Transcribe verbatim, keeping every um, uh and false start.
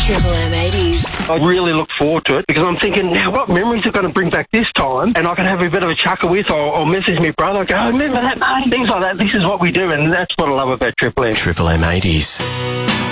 Triple M eighties. I really look forward to it because I'm thinking, now what memories are going to bring back this time? And I can have a bit of a chuckle with or, or message my brother, go, oh, remember that, mate? Things like that. This is what we do, and that's what I love about Triple M. Triple M eighties.